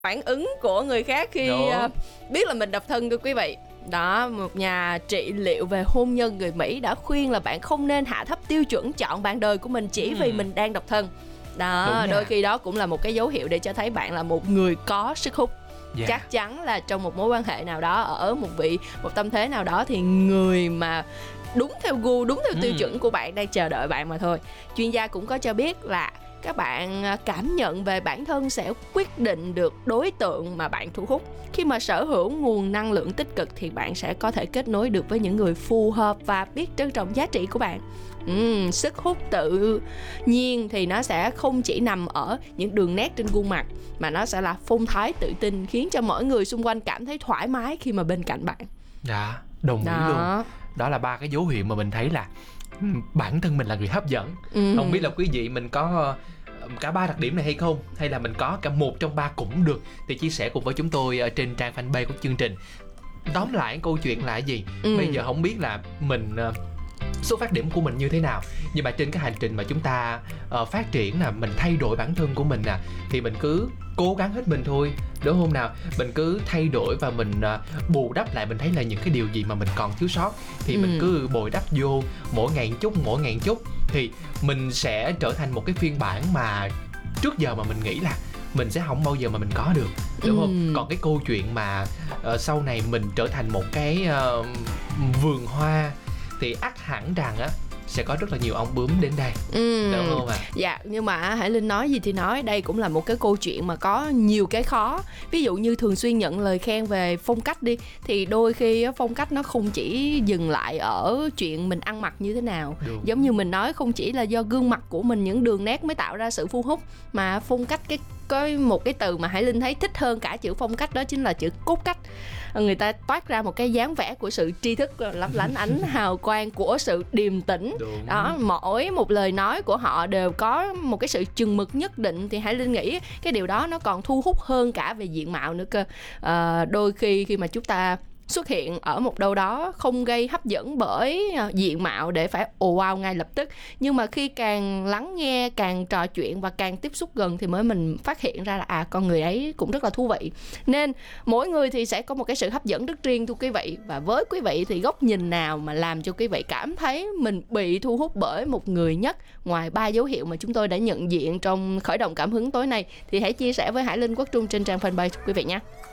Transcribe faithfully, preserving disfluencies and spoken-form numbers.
phản ứng của người khác khi uh, biết là mình độc thân thưa quý vị. Đó, một nhà trị liệu về hôn nhân người Mỹ đã khuyên là bạn không nên hạ thấp tiêu chuẩn chọn bạn đời của mình chỉ ừ. vì mình đang độc thân. Đó, đôi khi đó cũng là một cái dấu hiệu để cho thấy bạn là một người có sức hút. Yeah. Chắc chắn là trong một mối quan hệ nào đó, ở một vị, một tâm thế nào đó, thì người mà đúng theo gu, đúng theo ừ. tiêu chuẩn của bạn đang chờ đợi bạn mà thôi. Chuyên gia cũng có cho biết là các bạn cảm nhận về bản thân sẽ quyết định được đối tượng mà bạn thu hút. Khi mà sở hữu nguồn năng lượng tích cực thì bạn sẽ có thể kết nối được với những người phù hợp và biết trân trọng giá trị của bạn. Uhm, sức hút tự nhiên thì nó sẽ không chỉ nằm ở những đường nét trên khuôn mặt, mà nó sẽ là phong thái tự tin, khiến cho mỗi người xung quanh cảm thấy thoải mái khi mà bên cạnh bạn. Dạ, đồng ý luôn. Đó là ba cái dấu hiệu mà mình thấy là bản thân mình là người hấp dẫn. ừ. Không biết là quý vị mình có cả ba đặc điểm này hay không, hay là mình có cả một trong ba cũng được, thì chia sẻ cùng với chúng tôi ở trên trang fanpage của chương trình. Tóm lại câu chuyện là cái gì? ừ. Bây giờ không biết là mình xuất phát điểm của mình như thế nào, nhưng mà trên cái hành trình mà chúng ta uh, phát triển là mình thay đổi bản thân của mình nè, thì mình cứ cố gắng hết mình thôi, đúng không nào? Mình cứ thay đổi và mình uh, bù đắp lại, mình thấy là những cái điều gì mà mình còn thiếu sót thì ừ. mình cứ bồi đắp vô mỗi ngày chút mỗi ngày chút, thì mình sẽ trở thành một cái phiên bản mà trước giờ mà mình nghĩ là mình sẽ không bao giờ mà mình có được, đúng ừ. không? Còn cái câu chuyện mà uh, sau này mình trở thành một cái uh, vườn hoa thì ắt hẳn rằng á sẽ có rất là nhiều ong bướm đến đây, ừ. đúng không ạ? À? Dạ, nhưng mà Hải Linh nói gì thì nói, đây cũng là một cái câu chuyện mà có nhiều cái khó. Ví dụ như thường xuyên nhận lời khen về phong cách đi, thì đôi khi phong cách nó không chỉ dừng lại ở chuyện mình ăn mặc như thế nào. Đúng. Giống như mình nói, không chỉ là do gương mặt của mình, những đường nét mới tạo ra sự thu hút, mà phong cách, cái có một cái từ mà Hải Linh thấy thích hơn cả chữ phong cách, đó chính là chữ cốt cách. Người ta toát ra một cái dáng vẻ của sự tri thức lấp lánh ánh hào quang của sự điềm tĩnh. Đúng. Đó, mỗi một lời nói của họ đều có một cái sự chừng mực nhất định, thì Hải Linh nghĩ cái điều đó nó còn thu hút hơn cả về diện mạo nữa cơ. À, đôi khi khi mà chúng ta xuất hiện ở một đâu đó không gây hấp dẫn bởi diện mạo để phải ồ wow ngay lập tức, nhưng mà khi càng lắng nghe, càng trò chuyện và càng tiếp xúc gần thì mới mình phát hiện ra là à, con người ấy cũng rất là thú vị. Nên mỗi người thì sẽ có một cái sự hấp dẫn rất riêng thưa quý vị. Và với quý vị thì góc nhìn nào mà làm cho quý vị cảm thấy mình bị thu hút bởi một người nhất, ngoài ba dấu hiệu mà chúng tôi đã nhận diện trong khởi động cảm hứng tối nay, thì hãy chia sẻ với Hải Linh, Quốc Trung trên trang fanpage quý vị nhé.